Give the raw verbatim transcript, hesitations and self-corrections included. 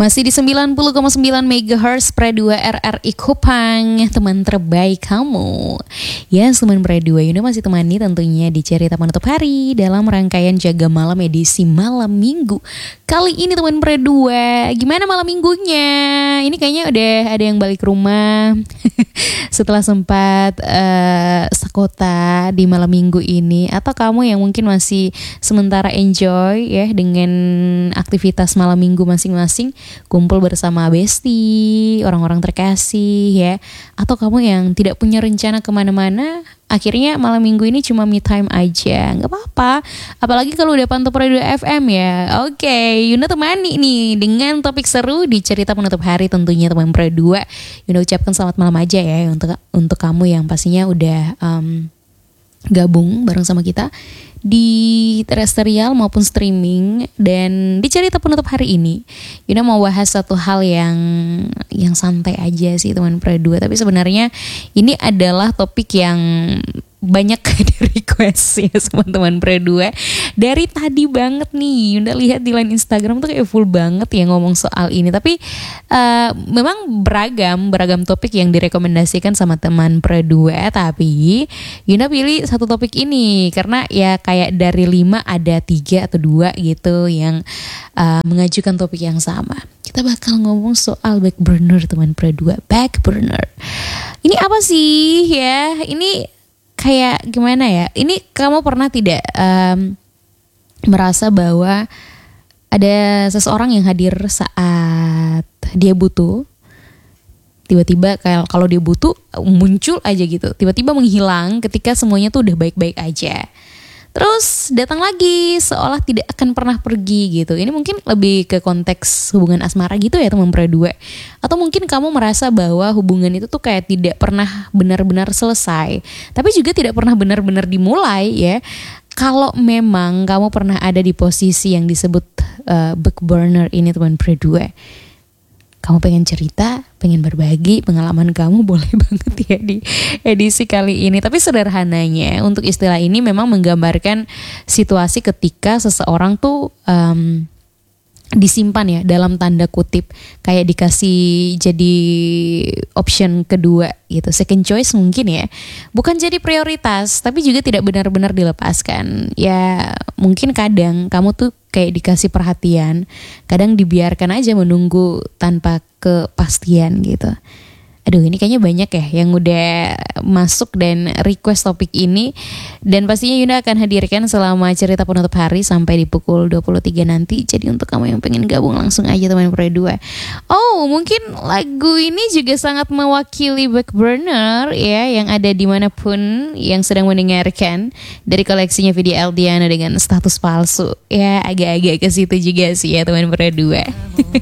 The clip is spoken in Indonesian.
Masih di sembilan puluh koma sembilan megahertz Pre dua R R I Kupang, teman terbaik kamu. Ya, teman Pre dua ini masih temani tentunya di cerita penutup hari dalam rangkaian Jaga Malam edisi malam minggu. Kali ini teman Pre dua, gimana malam minggunya? Ini kayaknya udah ada yang balik rumah setelah sempat uh, sekota di malam minggu ini. Atau kamu yang mungkin masih sementara enjoy ya dengan aktivitas malam minggu masing-masing, kumpul bersama bestie, orang-orang terkasih ya. Atau kamu yang tidak punya rencana kemana-mana, akhirnya malam minggu ini cuma me time aja, nggak apa-apa. Apalagi kalau udah pantau Pre dua F M ya. Oke, Yuna temani nih dengan topik seru di cerita penutup hari tentunya teman Pre dua. Yuna ucapkan selamat malam aja ya untuk untuk kamu yang pastinya udah um, gabung bareng sama kita di terestrial maupun streaming. Dan di cerita penutup hari ini Yuna mau bahas satu hal yang yang santai aja sih teman Pre dua, tapi sebenarnya ini adalah topik yang banyak di request ya teman-teman Pre dua. Dari tadi banget nih Yunda lihat di line Instagram tuh kayak full banget ya ngomong soal ini. Tapi uh, memang beragam beragam topik yang direkomendasikan sama teman Pre dua, tapi Yunda pilih satu topik ini karena ya kayak dari lima ada tiga atau dua gitu yang uh, mengajukan topik yang sama. Kita bakal ngomong soal back burner teman Pre dua. Back burner ini apa sih ya? Ini kayak gimana ya? Ini kamu pernah tidak um, merasa bahwa ada seseorang yang hadir saat dia butuh, tiba-tiba kayak kalau dia butuh muncul aja gitu, tiba-tiba menghilang ketika semuanya tuh udah baik-baik aja, terus datang lagi seolah tidak akan pernah pergi gitu. Ini mungkin lebih ke konteks hubungan asmara gitu ya teman Pre dua. Atau mungkin kamu merasa bahwa hubungan itu tuh kayak tidak pernah benar-benar selesai, tapi juga tidak pernah benar-benar dimulai ya. Kalau memang kamu pernah ada di posisi yang disebut uh, back burner ini teman Pre dua, kamu pengen cerita, pengen berbagi pengalaman kamu, boleh banget ya di edisi kali ini. Tapi sederhananya untuk istilah ini memang menggambarkan situasi ketika seseorang tuh um, disimpan ya dalam tanda kutip, kayak dikasih jadi option kedua gitu, second choice mungkin ya, bukan jadi prioritas tapi juga tidak benar-benar dilepaskan ya. Mungkin kadang kamu tuh kayak dikasih perhatian, kadang dibiarkan aja menunggu tanpa kepastian gitu. Aduh, ini kayaknya banyak ya yang udah masuk dan request topik ini. Dan pastinya Yunda akan hadirkan selama cerita penutup hari sampai di pukul dua puluh tiga nanti. Jadi untuk kamu yang pengen gabung langsung aja teman Pre dua. Oh, mungkin lagu ini juga sangat mewakili back burner ya, yang ada dimanapun yang sedang mendengarkan, dari koleksinya Video Eldiana dengan Status Palsu. Ya agak-agak ke situ juga sih ya teman Pre dua.